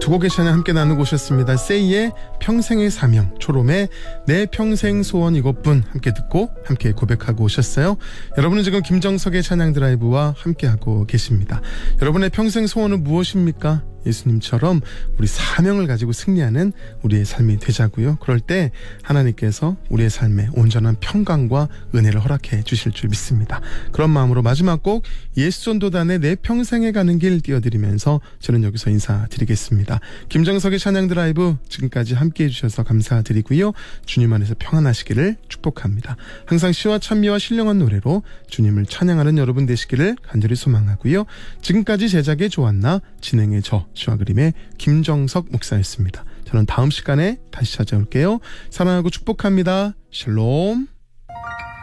두 곡의 찬양 함께 나누고 오셨습니다. 세이의 평생의 사명, 초롬의 내 평생 소원 이것뿐 함께 듣고 함께 고백하고 오셨어요. 여러분은 지금 김정석의 찬양 드라이브와 함께하고 계십니다. 여러분의 평생 소원은 무엇입니까? 예수님처럼 우리 사명을 가지고 승리하는 우리의 삶이 되자고요. 그럴 때 하나님께서 우리의 삶에 온전한 평강과 은혜를 허락해 주실 줄 믿습니다. 그런 마음으로 마지막 곡 예수전도단의 내 평생에 가는 길 띄워드리면서 저는 여기서 인사드리겠습니다. 김정석의 찬양 드라이브 지금까지 함께해 주셔서 감사드리고요. 주님 안에서 평안하시기를 축복합니다. 항상 시와 찬미와 신령한 노래로 주님을 찬양하는 여러분 되시기를 간절히 소망하고요. 지금까지 제작의 조한나, 진행의 시와 그림의 김정석 목사였습니다. 저는 다음 시간에 다시 찾아올게요. 사랑하고 축복합니다. 샬롬.